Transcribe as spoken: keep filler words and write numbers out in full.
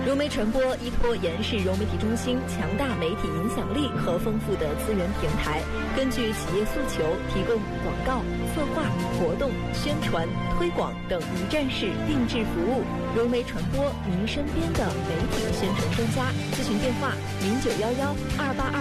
融媒传播依托延世融媒体中心强大媒体影响力和丰富的资源平台，根据企业诉求，提供广告、策划、活动、宣传、推广等一站式定制服务。融媒传播，您身边的媒体宣传专家。咨询电话：零九幺幺二八二。